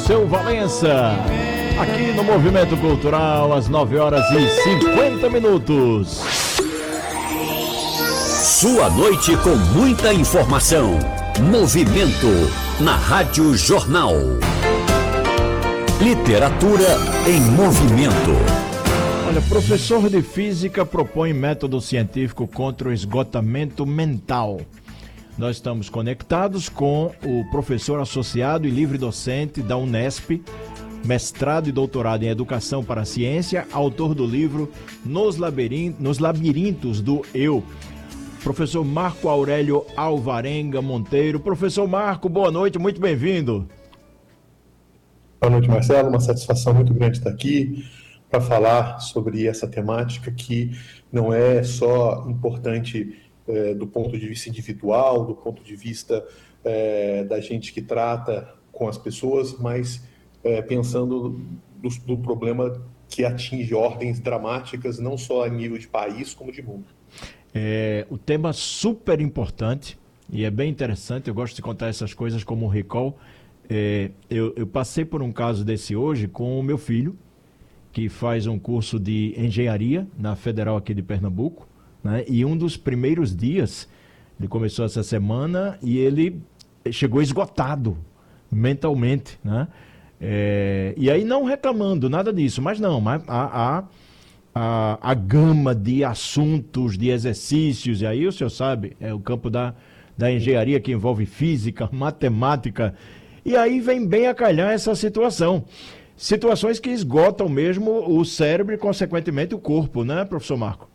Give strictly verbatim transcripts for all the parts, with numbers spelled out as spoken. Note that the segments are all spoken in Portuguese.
Seu Valença, aqui no Movimento Cultural, às nove horas e cinquenta minutos. Sua noite com muita informação. Movimento na Rádio Jornal. Literatura em movimento. Olha, professor de física propõe método científico contra o esgotamento mental. Nós estamos conectados com o professor associado e livre docente da Unesp, mestrado e doutorado em Educação para a Ciência, autor do livro Nos Labirintos, Nos Labirintos do Eu, professor Marco Aurélio Alvarenga Monteiro. Professor Marco, boa noite, muito bem-vindo. Boa noite, Marcelo, uma satisfação muito grande estar aqui para falar sobre essa temática que não é só importante é, do ponto de vista individual, do ponto de vista é, da gente que trata com as pessoas, mas é, pensando do, do problema que atinge ordens dramáticas, não só a nível de país, como de mundo. É, o tema super importante e é bem interessante, eu gosto de contar essas coisas como recall. É, eu, eu passei por um caso desse hoje com o meu filho, que faz um curso de engenharia na Federal aqui de Pernambuco, né? E um dos primeiros dias, ele começou essa semana e ele chegou esgotado mentalmente, né? É, e aí não reclamando, nada disso, mas não, mas a, a, a, a gama de assuntos, de exercícios, e aí o senhor sabe, é o campo da, da engenharia que envolve física, matemática, e aí vem bem a calhar essa situação. Situações que esgotam mesmo o cérebro e, consequentemente, o corpo, né, professor Marco?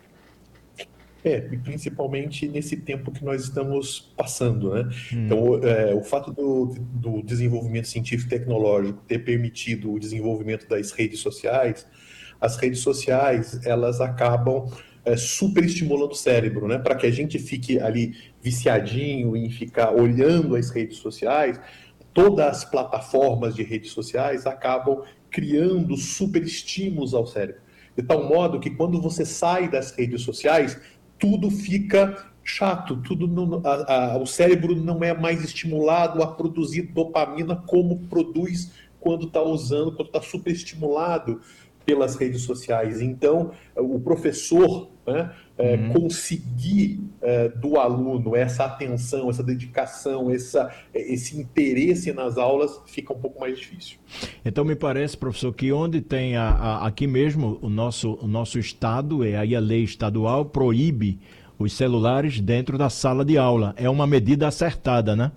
É, e principalmente nesse tempo que nós estamos passando, né? Hum. Então, é, o fato do, do desenvolvimento científico e tecnológico ter permitido o desenvolvimento das redes sociais, as redes sociais, elas acabam é, superestimulando o cérebro, né? Para que a gente fique ali viciadinho em ficar olhando as redes sociais, todas as plataformas de redes sociais acabam criando superestímulos ao cérebro. De tal modo que quando você sai das redes sociais, tudo fica chato, tudo não, a, a, o cérebro não é mais estimulado a produzir dopamina como produz quando está usando, quando está superestimulado pelas redes sociais. Então, o professor, né, é, uhum. conseguir é, do aluno essa atenção, essa dedicação, essa, esse interesse nas aulas fica um pouco mais difícil. Então, me parece, professor, que onde tem a, a, aqui mesmo o nosso, o nosso estado, e aí a lei estadual proíbe os celulares dentro da sala de aula. É uma medida acertada, né?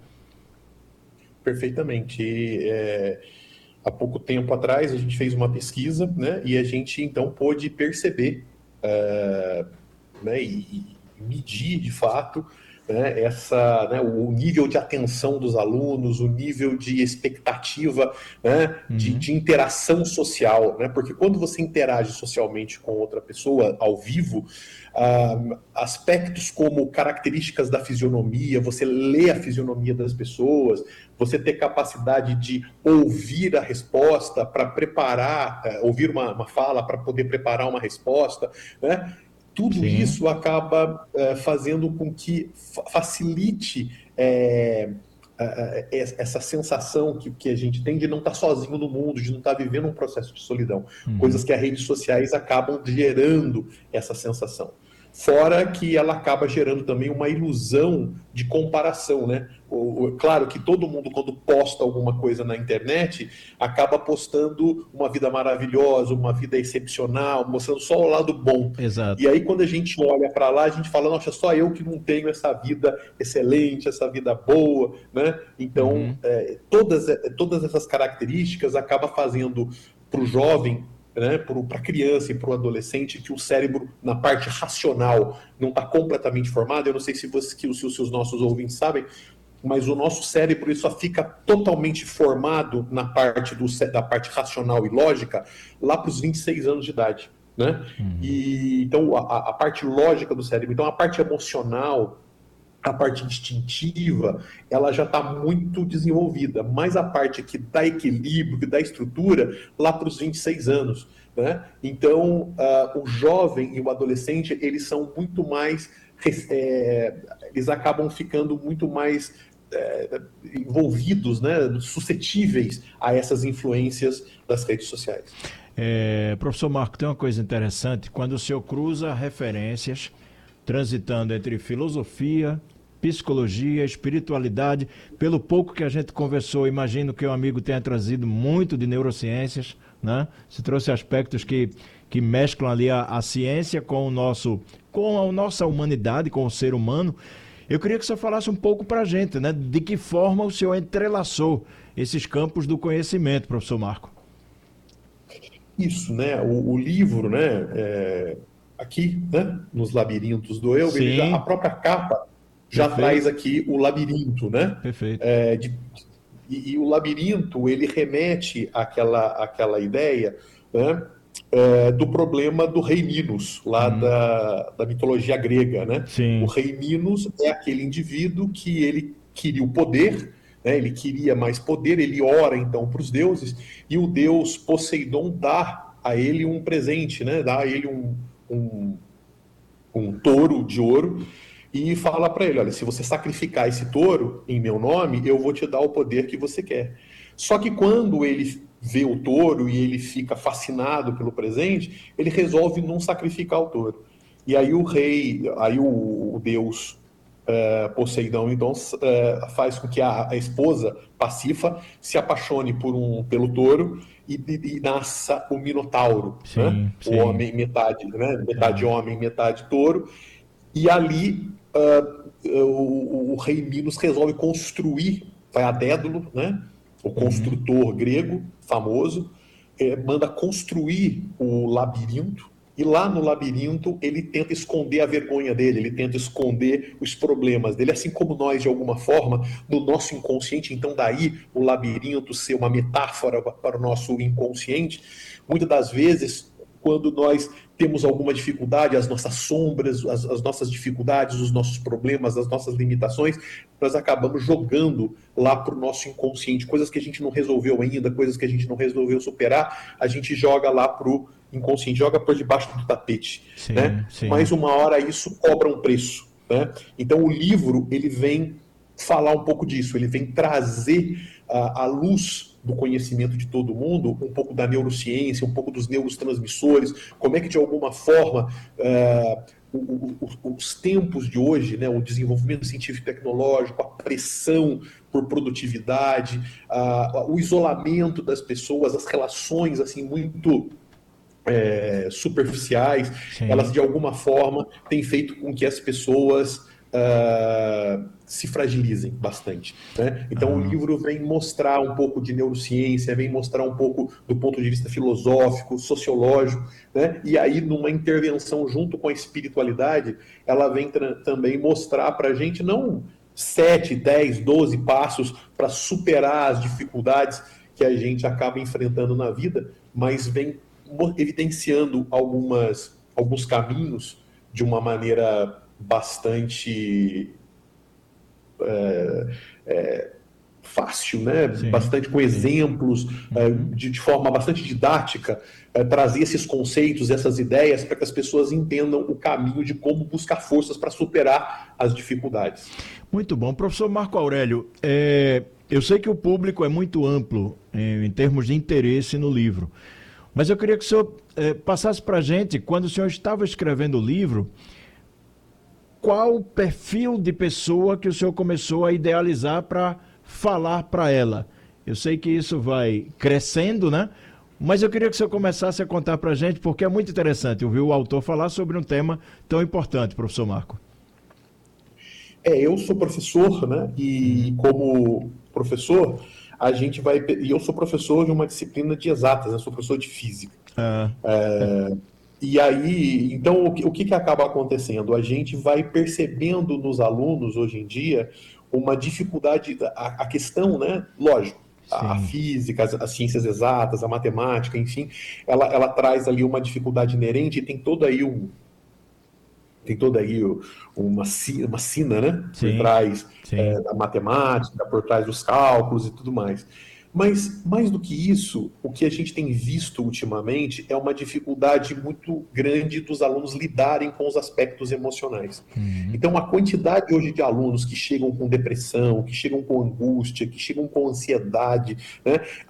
Perfeitamente. E, é... Há pouco tempo atrás, a gente fez uma pesquisa, né, e a gente, então, pôde perceber uh, né, e, e medir, de fato, né, essa, né, o nível de atenção dos alunos, o nível de expectativa, né, uhum. de, de interação social. Né, porque quando você interage socialmente com outra pessoa, ao vivo, uh, aspectos como características da fisionomia, você lê a fisionomia das pessoas, você ter capacidade de ouvir a resposta para preparar, uh, ouvir uma, uma fala para poder preparar uma resposta, né? Tudo Sim. isso acaba uh, fazendo com que fa- facilite é, uh, essa sensação que, que a gente tem de não estar sozinho no mundo, de não estar vivendo um processo de solidão. Uhum. Coisas que as redes sociais acabam gerando essa sensação. Fora que ela acaba gerando também uma ilusão de comparação, né? O, o, claro que todo mundo, quando posta alguma coisa na internet, acaba postando uma vida maravilhosa, uma vida excepcional, mostrando só o lado bom. Exato. E aí, quando a gente olha para lá, a gente fala, nossa, só eu que não tenho essa vida excelente, essa vida boa, né? Então, uhum. é, todas, todas essas características acabam fazendo para o jovem, né, para a criança e para o adolescente, que o cérebro, na parte racional, não está completamente formado. Eu não sei se, você, que, se os nossos ouvintes sabem, mas o nosso cérebro ele só fica totalmente formado na parte, do, da parte racional e lógica lá para os vinte e seis anos de idade. Né? Uhum. E, então, a, a parte lógica do cérebro, então a parte emocional, a parte instintiva, ela já está muito desenvolvida, mas a parte que dá equilíbrio, que dá estrutura, lá para os vinte e seis anos. Né? Então, uh, o jovem e o adolescente, eles são muito mais, é, eles acabam ficando muito mais é, envolvidos, né, suscetíveis a essas influências das redes sociais. É, professor Marco, tem uma coisa interessante, quando o senhor cruza referências transitando entre filosofia, psicologia, espiritualidade, pelo pouco que a gente conversou, imagino que o amigo tenha trazido muito de neurociências, né? Você trouxe aspectos que, que mesclam ali a, a ciência com o nosso, com a nossa humanidade, com o ser humano. Eu queria que você falasse um pouco para a gente, né? De que forma o senhor entrelaçou esses campos do conhecimento, professor Marco? Isso, né? O, o livro, né? É, aqui, né? Nos Labirintos do Eu, ele já, a própria capa já Perfeito. Traz aqui o labirinto, né? Perfeito. É, de, e, e o labirinto, ele remete àquela, àquela ideia, né? É, do problema do rei Minos, lá hum. da, da mitologia grega, né? Sim. O rei Minos é aquele indivíduo que ele queria o poder, né? Ele queria mais poder, ele ora então para os deuses, e o deus Poseidon dá a ele um presente, né? Dá a ele um, um, um touro de ouro, e fala para ele, olha, se você sacrificar esse touro em meu nome, eu vou te dar o poder que você quer. Só que quando ele vê o touro e ele fica fascinado pelo presente, ele resolve não sacrificar o touro. E aí o rei, aí o, o deus uh, Poseidon, então, uh, faz com que a, a esposa, Pasífae, se apaixone por um, pelo touro e, e, e nasça o Minotauro, sim, né? Sim. O homem metade, né? Metade é. homem, metade touro. E ali uh, o, o rei Minos resolve construir, vai a Dédalo, né? O construtor uhum. grego, famoso, é, manda construir o labirinto, e lá no labirinto ele tenta esconder a vergonha dele, ele tenta esconder os problemas dele, assim como nós, de alguma forma, no nosso inconsciente. Então daí o labirinto ser uma metáfora para o nosso inconsciente. Muitas das vezes, quando nós temos alguma dificuldade, as nossas sombras, as, as nossas dificuldades, os nossos problemas, as nossas limitações, nós acabamos jogando lá para o nosso inconsciente, coisas que a gente não resolveu ainda, coisas que a gente não resolveu superar, a gente joga lá para o inconsciente, joga por debaixo do tapete, sim, né? Sim. Mas uma hora isso cobra um preço, né? Então o livro, ele vem falar um pouco disso, ele vem trazer a, a luz do conhecimento de todo mundo, um pouco da neurociência, um pouco dos neurotransmissores, como é que de alguma forma uh, o, o, os tempos de hoje, né, o desenvolvimento científico e tecnológico, a pressão por produtividade, uh, o isolamento das pessoas, as relações assim muito é, superficiais, Sim. elas de alguma forma têm feito com que as pessoas Uh, se fragilizem bastante, né? Então uhum. o livro vem mostrar um pouco de neurociência, vem mostrar um pouco do ponto de vista filosófico, sociológico, né? E aí numa intervenção junto com a espiritualidade, ela vem também mostrar para a gente não sete, dez, doze passos para superar as dificuldades que a gente acaba enfrentando na vida, mas vem evidenciando algumas, alguns caminhos de uma maneira bastante é, é, fácil, né? Sim. Bastante com exemplos, uhum. é, de, de forma bastante didática, é, trazer esses conceitos, essas ideias, para que as pessoas entendam o caminho de como buscar forças para superar as dificuldades. Muito bom. Professor Marco Aurélio, é, eu sei que o público é muito amplo em, em termos de interesse no livro, mas eu queria que o senhor é, passasse para a gente, quando o senhor estava escrevendo o livro, qual o perfil de pessoa que o senhor começou a idealizar para falar para ela? Eu sei que isso vai crescendo, né? Mas eu queria que o senhor começasse a contar para a gente, porque é muito interessante ouvir o autor falar sobre um tema tão importante, professor Marco. É, eu sou professor, né? E como professor, a gente vai... E eu sou professor de uma disciplina de exatas, né? Sou professor de física. Ah. É... E aí, então, o que, o que que acaba acontecendo? A gente vai percebendo nos alunos, hoje em dia, uma dificuldade, a, a questão, né? Lógico, a, a física, as, as ciências exatas, a matemática, enfim, ela, ela traz ali uma dificuldade inerente e tem todo aí um... Tem toda aí uma, uma sina, né? Sim, por trás é, da matemática, por trás dos cálculos e tudo mais. Mas, mais do que isso, o que a gente tem visto ultimamente é uma dificuldade muito grande dos alunos lidarem com os aspectos emocionais. Uhum. Então, a quantidade hoje de alunos que chegam com depressão, que chegam com angústia, que chegam com ansiedade, né?